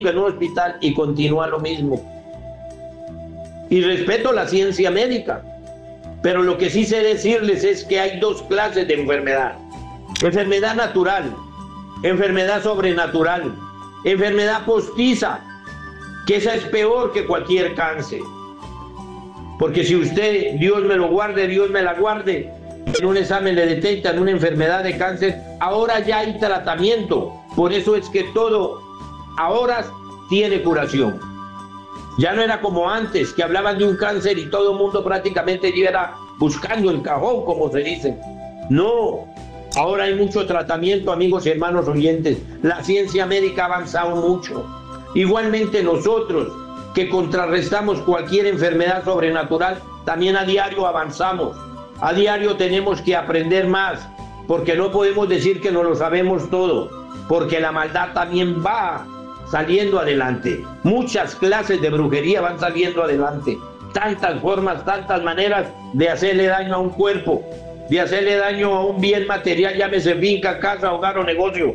en un hospital y continúa lo mismo. Y respeto la ciencia médica, pero lo que sí sé decirles es que hay dos clases de enfermedad: enfermedad natural, enfermedad sobrenatural, enfermedad postiza, que esa es peor que cualquier cáncer. Porque si usted, Dios me lo guarde, Dios me la guarde, en un examen le detectan una enfermedad de cáncer, ahora ya hay tratamiento. Por eso es que todo ahora tiene curación. Ya no era como antes, que hablaban de un cáncer y todo el mundo prácticamente iba buscando el cajón, como se dice. No, ahora hay mucho tratamiento, amigos y hermanos oyentes. La ciencia médica ha avanzado mucho. Igualmente nosotros, que contrarrestamos cualquier enfermedad sobrenatural, también a diario avanzamos. A diario tenemos que aprender más, porque no podemos decir que no lo sabemos todo, porque la maldad también va saliendo adelante. Muchas clases de brujería van saliendo adelante. Tantas formas, tantas maneras de hacerle daño a un cuerpo, de hacerle daño a un bien material, llámese finca, casa, hogar o negocio.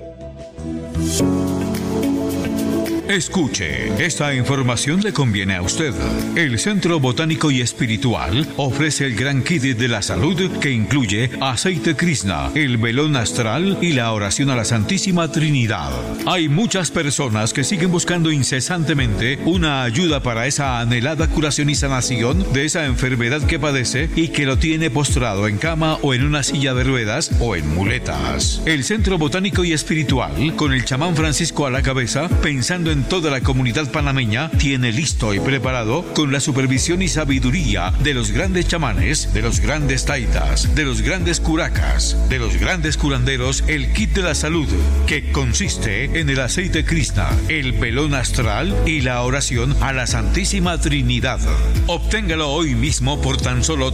Escuche, esta información le conviene a usted. El Centro Botánico y Espiritual ofrece el gran kit de la salud que incluye aceite Krishna, el velón astral y la oración a la Santísima Trinidad. Hay muchas personas que siguen buscando incesantemente una ayuda para esa anhelada curación y sanación de esa enfermedad que padece y que lo tiene postrado en cama o en una silla de ruedas o en muletas. El Centro Botánico y Espiritual, con el chamán Francisco a la cabeza, pensando en toda la comunidad panameña, tiene listo y preparado, con la supervisión y sabiduría de los grandes chamanes, de los grandes taitas, de los grandes curacas, de los grandes curanderos, el kit de la salud, que consiste en el aceite Krishna, el velón astral y la oración a la Santísima Trinidad. Obténgalo hoy mismo por tan solo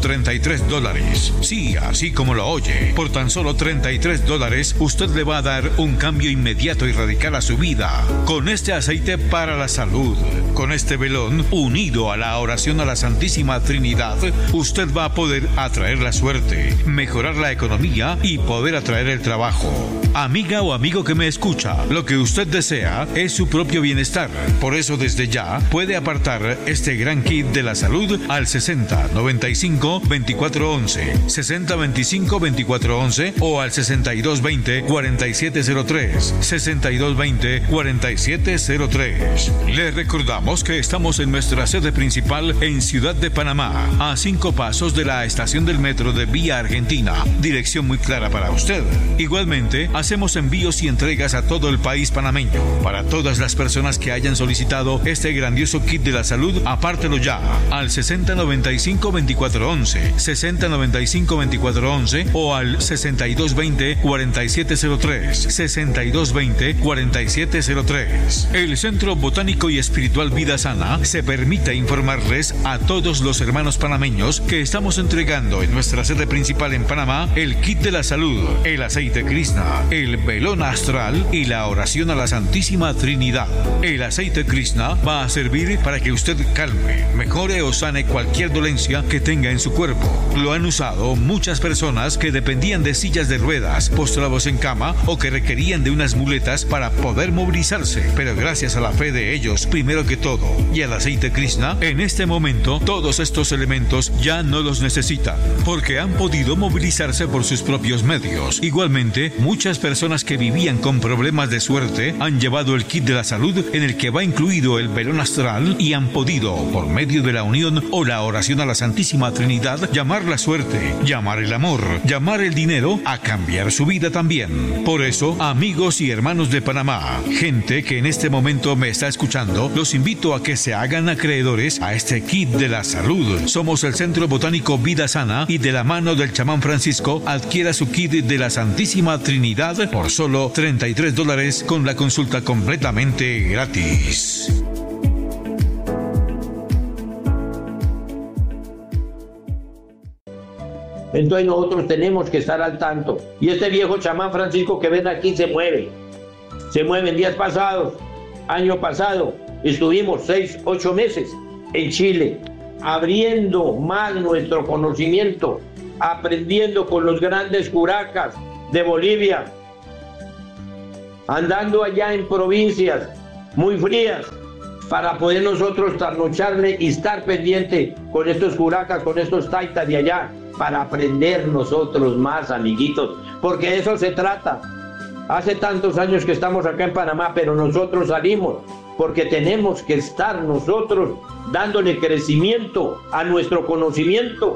$33. Sí, así como lo oye, por tan solo $33 usted le va a dar un cambio inmediato y radical a su vida. Con este aceite para la salud, con este velón unido a la oración a la Santísima Trinidad, usted va a poder atraer la suerte, mejorar la economía y poder atraer el trabajo. Amiga o amigo que me escucha, lo que usted desea es su propio bienestar. Por eso desde ya puede apartar este gran kit de la salud al 60 95 24 11, 60 25 24 11 o al 62 20 47 03, 62 20 47 03. Le recordamos que estamos en nuestra sede principal en Ciudad de Panamá, a 5 pasos de la estación del metro de Vía Argentina. Dirección muy clara para usted. Igualmente, hacemos envíos y entregas a todo el país panameño. Para todas las personas que hayan solicitado este grandioso kit de la salud, apártelo ya al 60 95 24 11, 60 95 24 11 o al 62 20 47 03, 62 20 47 03. El Centro Botánico y Espiritual Vida Sana se permite informarles a todos los hermanos panameños que estamos entregando en nuestra sede principal en Panamá el kit de la salud, el aceite Krishna, el velón astral y la oración a la Santísima Trinidad. El aceite Krishna va a servir para que usted calme, mejore o sane cualquier dolencia que tenga en su cuerpo. Lo han usado muchas personas que dependían de sillas de ruedas, postrados en cama o que requerían de unas muletas para poder movilizarse, pero gracias a la fe de ellos, primero que todo, y al aceite Krishna, en este momento todos estos elementos ya no los necesitan, porque han podido movilizarse por sus propios medios. Igualmente, muchas personas que vivían con problemas de suerte han llevado el kit de la salud en el que va incluido el velón astral y han podido, por medio de la unión o la oración a la Santísima Trinidad, llamar la suerte, llamar el amor, llamar el dinero, a cambiar su vida también. Por eso, amigos y hermanos de Panamá, gente que en este momento me está escuchando, los invito a que se hagan acreedores a este kit de la salud. Somos el Centro Botánico Vida Sana y de la mano del chamán Francisco adquiera su kit de la Santísima Trinidad por solo $33 con la consulta completamente gratis. Entonces nosotros tenemos que estar al tanto. Y este viejo chamán Francisco que ven aquí se mueve. Se mueve. En días pasados, año pasado, estuvimos 6-8 meses en Chile, abriendo más nuestro conocimiento, aprendiendo con los grandes curacas de Bolivia, andando allá en provincias, muy frías, para poder nosotros trasnocharle y estar pendiente con estos curacas, con estos taitas de allá, para aprender nosotros más, amiguitos, porque de eso se trata. Hace tantos años que estamos acá en Panamá, pero nosotros salimos porque tenemos que estar nosotros dándole crecimiento a nuestro conocimiento.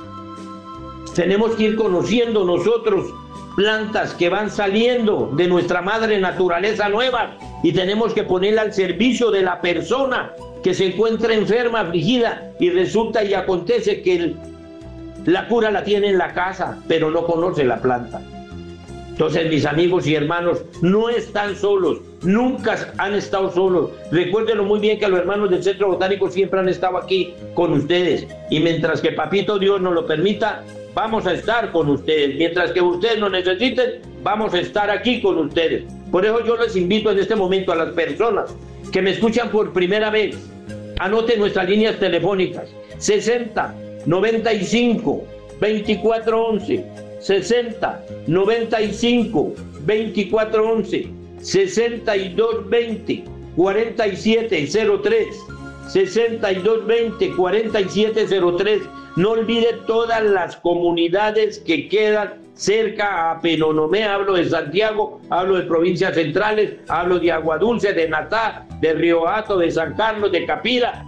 Tenemos que ir conociendo nosotros plantas que van saliendo de nuestra madre naturaleza nueva y tenemos que ponerla al servicio de la persona que se encuentra enferma, afligida, y resulta y acontece que la cura la tiene en la casa, pero no conoce la planta. Entonces, mis amigos y hermanos, no están solos, nunca han estado solos. Recuérdenlo muy bien que los hermanos del Centro Botánico siempre han estado aquí con ustedes. Y mientras que Papito Dios nos lo permita, vamos a estar con ustedes. Mientras que ustedes nos necesiten, vamos a estar aquí con ustedes. Por eso yo les invito en este momento a las personas que me escuchan por primera vez, anoten nuestras líneas telefónicas: 60 95 24 11. 60 95 24 11, 62 20 47 03, 62 20 47 03. No olvide todas las comunidades que quedan cerca a Penonomé. Hablo de Santiago, hablo de provincias centrales, hablo de Aguadulce, de Natá, de Río Hato, de San Carlos, de Capira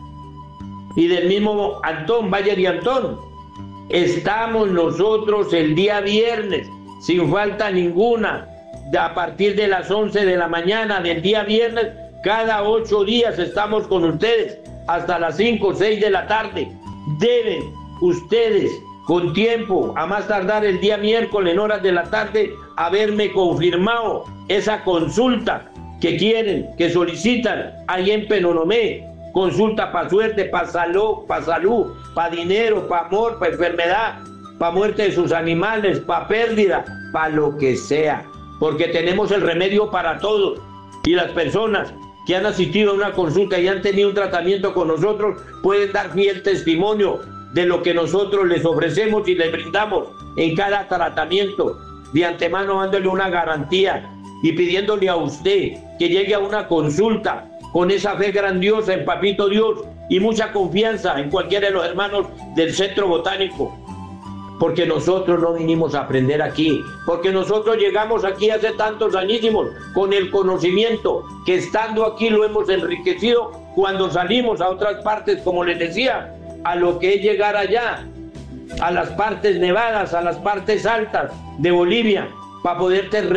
y del mismo Antón, Valle de Antón. Estamos nosotros el día viernes, sin falta ninguna, a partir de las 11 de la mañana del día viernes. Cada 8 días estamos con ustedes hasta las 5 o 6 de la tarde. Deben ustedes, con tiempo, a más tardar el día miércoles en horas de la tarde, haberme confirmado esa consulta que quieren, que solicitan ahí en Penonomé. Consulta para suerte, para salud, para dinero, para amor, para enfermedad, para muerte de sus animales, para pérdida, para lo que sea. Porque tenemos el remedio para todos. Y las personas que han asistido a una consulta y han tenido un tratamiento con nosotros pueden dar fiel testimonio de lo que nosotros les ofrecemos y les brindamos en cada tratamiento. De antemano dándole una garantía y pidiéndole a usted que llegue a una consulta con esa fe grandiosa en Papito Dios y mucha confianza en cualquiera de los hermanos del Centro Botánico. Porque nosotros no vinimos a aprender aquí, porque nosotros llegamos aquí hace tantos añísimos con el conocimiento que estando aquí lo hemos enriquecido cuando salimos a otras partes, como les decía, a lo que es llegar allá, a las partes nevadas, a las partes altas de Bolivia, para poder tener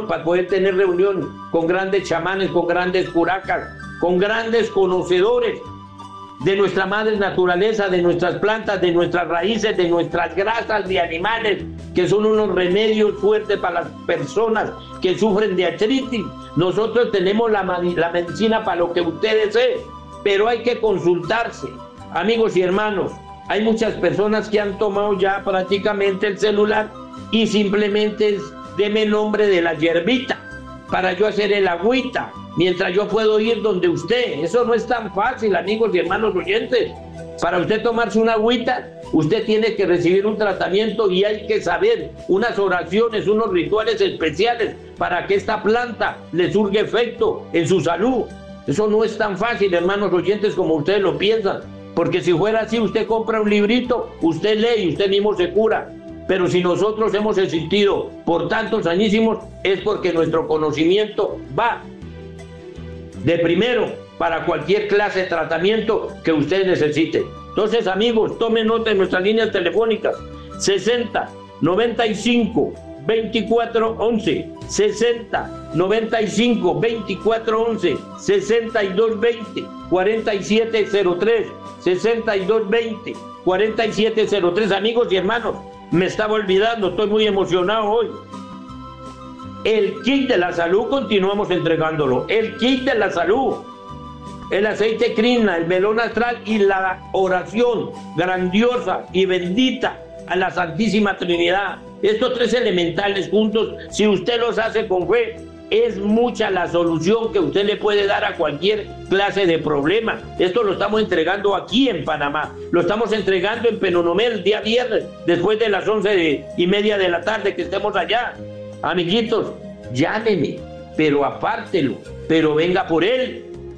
reunión con grandes chamanes, con grandes curacas, con grandes conocedores de nuestra madre naturaleza, de nuestras plantas, de nuestras raíces, de nuestras grasas de animales, que son unos remedios fuertes para las personas que sufren de artritis. Nosotros tenemos la medicina para lo que usted desee, pero hay que consultarse. Amigos y hermanos, hay muchas personas que han tomado ya prácticamente el celular y simplemente deme el nombre de la hierbita para yo hacer el agüita, mientras yo puedo ir donde usted. Eso no es tan fácil, amigos y hermanos oyentes. Para usted tomarse una agüita, usted tiene que recibir un tratamiento y hay que saber unas oraciones, unos rituales especiales para que esta planta le surga efecto en su salud. Eso no es tan fácil, hermanos oyentes, como ustedes lo piensan. Porque si fuera así, usted compra un librito, usted lee y usted mismo se cura. Pero si nosotros hemos existido por tantos añísimos, es porque nuestro conocimiento va de primero para cualquier clase de tratamiento que usted necesite. Entonces, amigos, tomen nota de nuestras líneas telefónicas: 60 95 24 11, 60 95 24 11, 62 20 47 03, 62 20 47 03. Amigos y hermanos, me estaba olvidando, estoy muy emocionado hoy. El kit de la salud continuamos entregándolo. El kit de la salud, el aceite Krishna, el melón astral y la oración grandiosa y bendita a la Santísima Trinidad. Estos tres elementales juntos, si usted los hace con fe, es mucha la solución que usted le puede dar a cualquier clase de problema. Esto lo estamos entregando aquí en Panamá, lo estamos entregando en Penonomé el día viernes, después de las 11:30 de la tarde que estemos allá. Amiguitos, llámeme, pero apártelo, pero venga por él,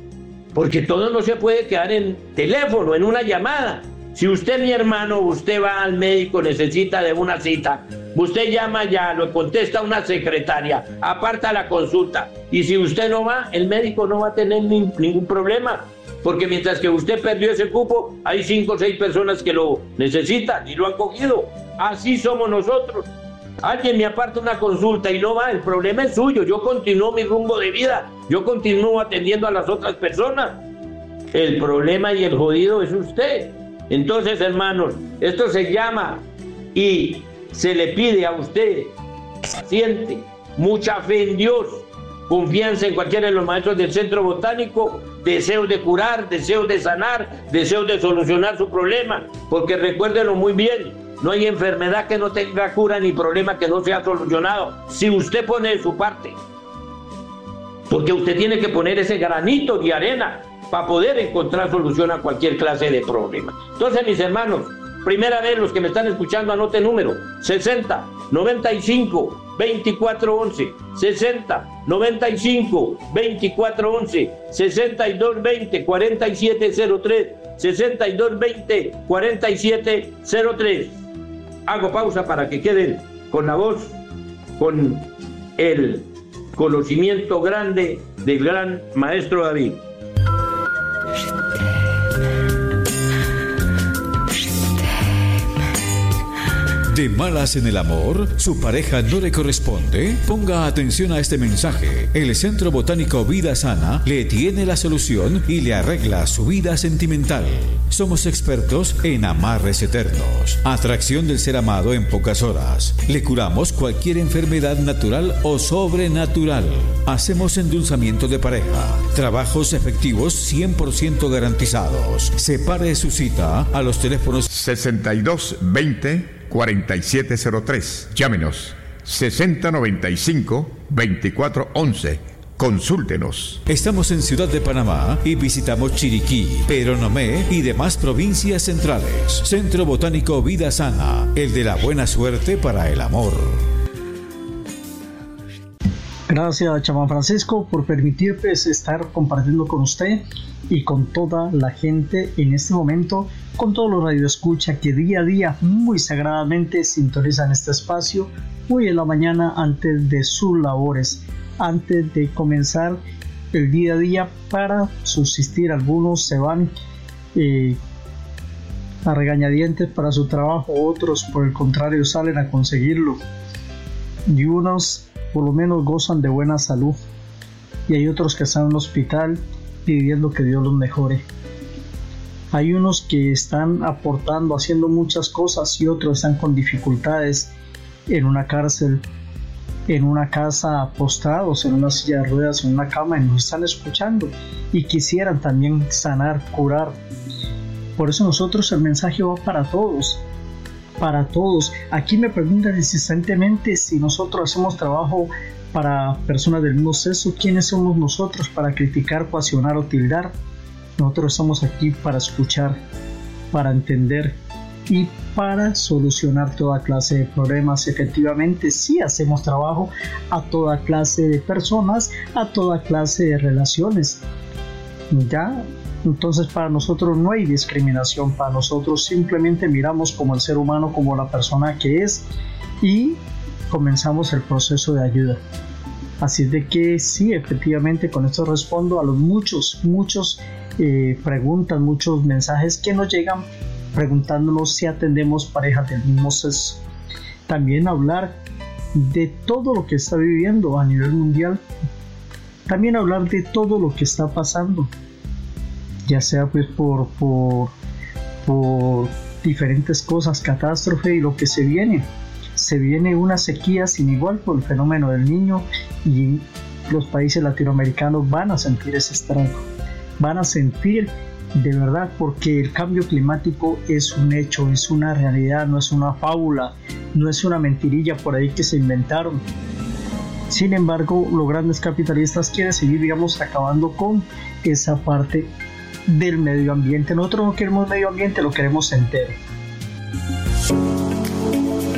porque todo no se puede quedar en teléfono, en una llamada. Si usted, mi hermano, usted va al médico, necesita de una cita, usted llama ya, lo contesta una secretaria, aparta la consulta, y si usted no va, el médico no va a tener ningún problema, porque mientras que usted perdió ese cupo, hay 5 o 6 personas que lo necesitan y lo han cogido. Así somos nosotros. Alguien me aparta una consulta y no va, el problema es suyo. Yo continúo mi rumbo de vida, yo continúo atendiendo a las otras personas. El problema y el jodido es usted. Entonces, hermanos, esto se llama y se le pide a usted, paciente, mucha fe en Dios, confianza en cualquiera de los maestros del Centro Botánico, deseos de curar, deseos de sanar, deseos de solucionar su problema, porque recuérdenlo muy bien, no hay enfermedad que no tenga cura ni problema que no sea solucionado, si usted pone de su parte, porque usted tiene que poner ese granito de arena para poder encontrar solución a cualquier clase de problema. Entonces, mis hermanos, primera vez los que me están escuchando, anote el número 60 95 24 11, 60 95 24 11, 62 20 47 03, 62 20 47 03. Hago pausa para que queden con la voz, con el conocimiento grande del gran maestro David. ¿De malas en el amor? ¿Su pareja no le corresponde? Ponga atención a este mensaje. El Centro Botánico Vida Sana le tiene la solución y le arregla su vida sentimental. Somos expertos en amarres eternos, atracción del ser amado en pocas horas. Le curamos cualquier enfermedad natural o sobrenatural. Hacemos endulzamiento de pareja. Trabajos efectivos 100% garantizados. Separe su cita a los teléfonos 6220 4703. Llámenos 6095-2411. Consúltenos. Estamos en Ciudad de Panamá y visitamos Chiriquí, Peronomé y demás provincias centrales. Centro Botánico Vida Sana, el de la buena suerte para el amor. Gracias, chamán Francisco, por permitirme estar compartiendo con usted y con toda la gente en este momento, con todos los radioescuchas que día a día muy sagradamente sintonizan este espacio muy en la mañana antes de sus labores, antes de comenzar el día a día para subsistir. Algunos se van a regañadientes para su trabajo, otros por el contrario salen a conseguirlo, y unos por lo menos gozan de buena salud, y hay otros que están en el hospital pidiendo que Dios los mejore. Hay unos que están aportando, haciendo muchas cosas, y otros están con dificultades en una cárcel, en una casa, postrados en una silla de ruedas, en una cama, y nos están escuchando y quisieran también sanar, curar. Por eso nosotros el mensaje va para todos. Para todos. Aquí me preguntan insistentemente si nosotros hacemos trabajo para personas del mismo sexo. ¿Quiénes somos nosotros para criticar, coaccionar o tildar? Nosotros estamos aquí para escuchar, para entender y para solucionar toda clase de problemas. Efectivamente, sí hacemos trabajo a toda clase de personas, a toda clase de relaciones. ¿Ya? Entonces para nosotros no hay discriminación, para nosotros simplemente miramos como el ser humano, como la persona que es, y comenzamos el proceso de ayuda. Así de que sí, efectivamente con esto respondo a los muchos preguntas, muchos mensajes que nos llegan preguntándonos si atendemos parejas del mismo sexo. También hablar de todo lo que está viviendo a nivel mundial, también hablar de todo lo que está pasando, ya sea pues por diferentes cosas, catástrofe y lo que se viene una sequía sin igual por el fenómeno del Niño, y los países latinoamericanos van a sentir ese estrago, van a sentir de verdad, porque el cambio climático es un hecho, es una realidad, no es una fábula, no es una mentirilla por ahí que se inventaron. Sin embargo, los grandes capitalistas quieren seguir, digamos, acabando con esa parte del medio ambiente. Nosotros no queremos medio ambiente, lo queremos entero.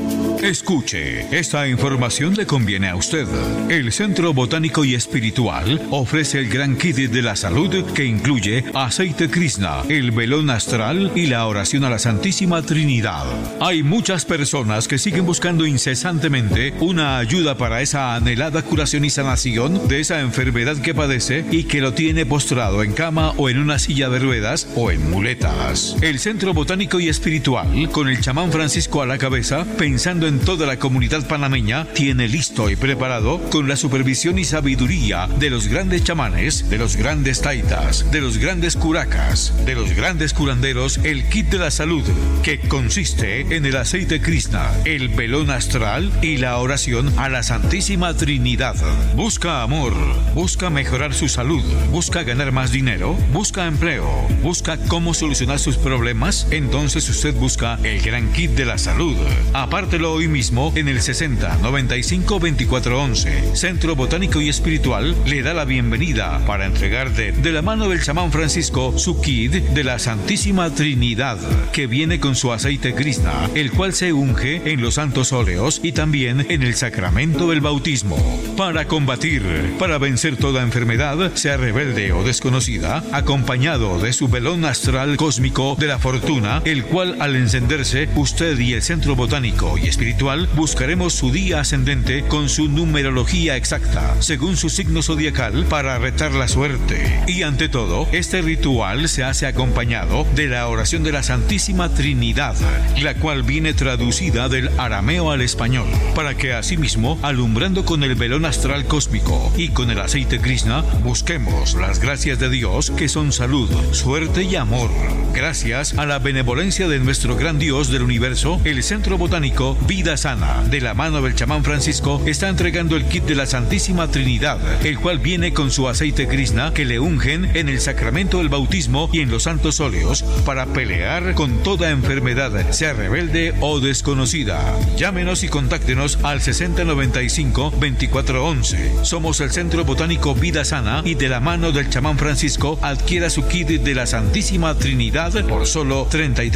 Escuche, esta información le conviene a usted. El Centro Botánico y Espiritual ofrece el gran kit de la salud que incluye aceite Krishna, el velón astral y la oración a la Santísima Trinidad. Hay muchas personas que siguen buscando incesantemente una ayuda para esa anhelada curación y sanación de esa enfermedad que padece y que lo tiene postrado en cama o en una silla de ruedas o en muletas. El Centro Botánico y Espiritual, con el chamán Francisco a la cabeza, pensando en toda la comunidad panameña, tiene listo y preparado, con la supervisión y sabiduría de los grandes chamanes, de los grandes taitas, de los grandes curacas, de los grandes curanderos, el kit de la salud, que consiste en el aceite Krishna, el velón astral y la oración a la Santísima Trinidad. Busca amor, busca mejorar su salud, busca ganar más dinero, busca empleo, busca cómo solucionar sus problemas. Entonces usted busca el gran kit de la salud. Apártelo hoy mismo en el 60 95 24 11. Centro Botánico y Espiritual le da la bienvenida para entregarte de la mano del chamán Francisco su kit de la Santísima Trinidad, que viene con su aceite Krishna, el cual se unge en los santos óleos y también en el sacramento del bautismo. Para combatir, para vencer toda enfermedad, sea rebelde o desconocida, acompañado de su velón astral cósmico de la fortuna, el cual al encenderse, usted y el Centro Botánico y Espiritual buscaremos su día ascendente con su numerología exacta, según su signo zodiacal, para retar la suerte. Y ante todo, este ritual se hace acompañado de la oración de la Santísima Trinidad, la cual viene traducida del arameo al español, para que asimismo, alumbrando con el velón astral cósmico y con el aceite Krishna, busquemos las gracias de Dios, que son salud, suerte y amor. Gracias a la benevolencia de nuestro gran Dios del universo, el Centro Botánico Vida Sana, de la mano del chamán Francisco, está entregando el kit de la Santísima Trinidad, el cual viene con su aceite Krishna, que le ungen en el sacramento del bautismo y en los santos óleos, para pelear con toda enfermedad, sea rebelde o desconocida. Llámenos y contáctenos al 60 95 24 11. Somos el Centro Botánico Vida Sana, y de la mano del chamán Francisco adquiera su kit de la Santísima Trinidad por solo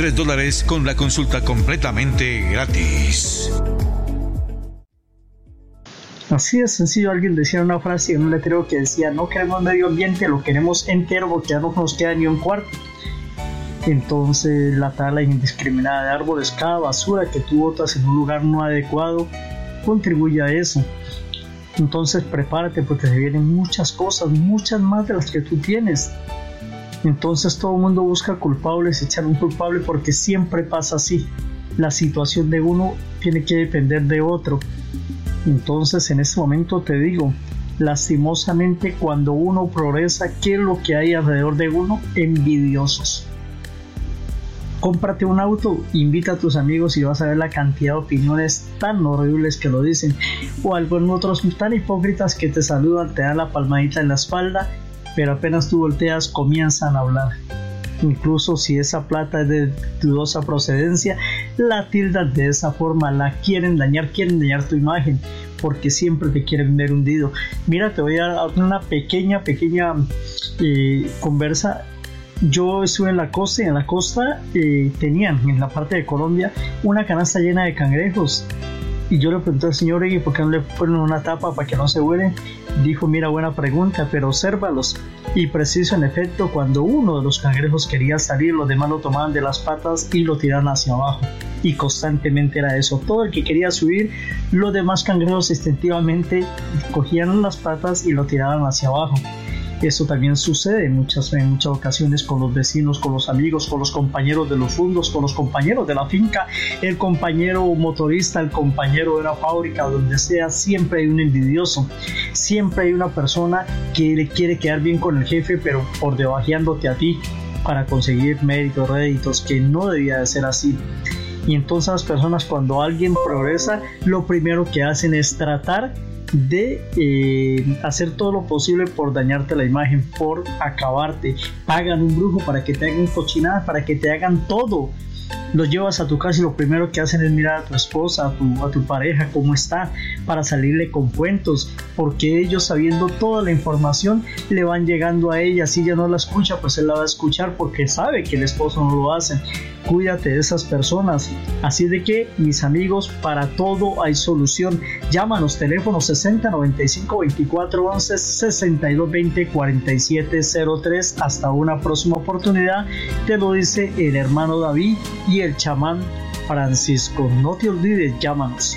$33 con la consulta completamente gratis. Así de sencillo. Alguien decía una frase en un letrero que decía: no queremos medio ambiente, lo queremos entero porque ya no nos queda ni un cuarto. Entonces la tala indiscriminada de árboles, cada basura que tú botas en un lugar no adecuado, contribuye a eso. Entonces prepárate, porque se vienen muchas cosas, muchas más de las que tú tienes. Entonces todo el mundo busca culpables, echar un culpable, porque siempre pasa así. La situación de uno tiene que depender de otro. Entonces en este momento te digo, lastimosamente, cuando uno progresa, ¿qué es lo que hay alrededor de uno? Envidiosos. Cómprate un auto, invita a tus amigos y vas a ver la cantidad de opiniones tan horribles que lo dicen, o algunos otros tan hipócritas que te saludan, te dan la palmadita en la espalda, pero apenas tú volteas comienzan a hablar. Incluso si esa plata es de dudosa procedencia, la tildan de esa forma, la quieren dañar tu imagen, porque siempre te quieren ver hundido. Mira, te voy a dar una pequeña conversa. Yo estuve en la costa, y en la costa tenían en la parte de Colombia una canasta llena de cangrejos, y yo le pregunté al señor: ¿y por qué no le ponen una tapa para que no se huelen? Dijo: mira, buena pregunta, pero obsérvalos. Y preciso, en efecto, cuando uno de los cangrejos quería salir, los demás lo tomaban de las patas y lo tiraban hacia abajo, y constantemente era eso. Todo el que quería subir, los demás cangrejos instintivamente cogían las patas y lo tiraban hacia abajo. Eso también sucede en muchas ocasiones con los vecinos, con los amigos, con los compañeros de los fundos, con los compañeros de la finca, el compañero motorista, el compañero de la fábrica, donde sea. Siempre hay un envidioso, siempre hay una persona que le quiere quedar bien con el jefe, pero por debajeándote a ti para conseguir méritos, réditos, que no debía de ser así. Y entonces las personas, cuando alguien progresa, lo primero que hacen es tratar de hacer todo lo posible por dañarte la imagen, por acabarte. Pagan un brujo para que te hagan cochinadas, para que te hagan todo, Los llevas a tu casa y lo primero que hacen es mirar a tu esposa, a tu pareja, cómo está, para salirle con cuentos, porque ellos, sabiendo toda la información, le van llegando a ella. Si ella no la escucha, pues él la va a escuchar porque sabe que el esposo no lo hace. Cuídate de esas personas. Así de que, mis amigos, para todo hay solución. Llámanos, teléfono 6095-2411, 6220-4703. Hasta una próxima oportunidad. Te lo dice el hermano David y el chamán Francisco. No te olvides, llámanos.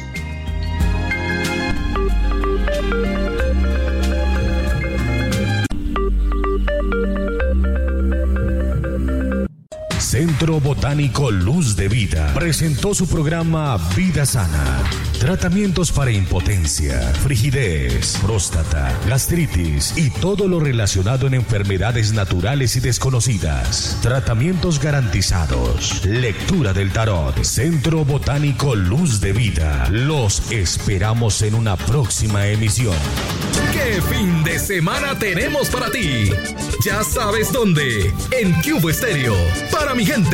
Centro Botánico Luz de Vida presentó su programa Vida Sana. Tratamientos para impotencia, frigidez, próstata, gastritis y todo lo relacionado en enfermedades naturales y desconocidas. Tratamientos garantizados. Lectura del tarot. Centro Botánico Luz de Vida. Los esperamos en una próxima emisión. ¿Qué fin de semana tenemos para ti? Ya sabes dónde. En Cubo Estéreo. Para mi gente.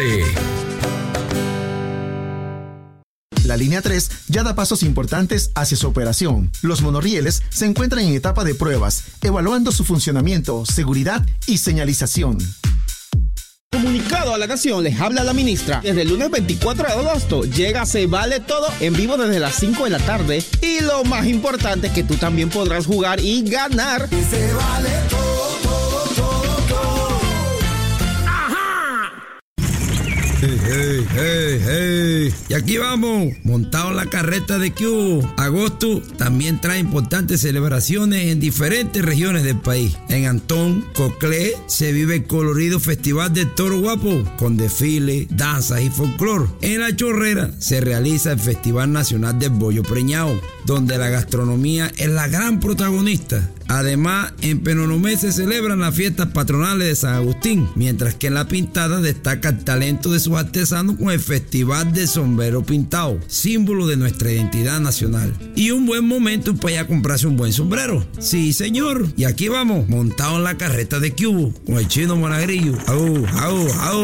La línea 3 ya da pasos importantes hacia su operación. Los monorrieles se encuentran en etapa de pruebas, evaluando su funcionamiento, seguridad y señalización. Comunicado a la Nación, les habla la ministra. Desde el lunes 24 de agosto llega Se Vale Todo en vivo desde las 5 de la tarde. Y lo más importante es que tú también podrás jugar y ganar. Se vale todo. Hey. Y aquí vamos, montado en la carreta de Cubo. Agosto también trae importantes celebraciones en diferentes regiones del país. En Antón, Coclé, se vive el colorido Festival del Toro Guapo, con desfiles, danzas y folclore. En La Chorrera se realiza el Festival Nacional del Bollo Preñado, donde la gastronomía es la gran protagonista. Además, en Penonomé se celebran las fiestas patronales de San Agustín, mientras que en La Pintada destaca el talento de sus artesanos con el Festival de Sombrero Pintado, símbolo de nuestra identidad nacional. Y un buen momento para ir a comprarse un buen sombrero. Sí, señor. Y aquí vamos, montado en la carreta de Cubo, con el Chino Monagrillo. ¡Au!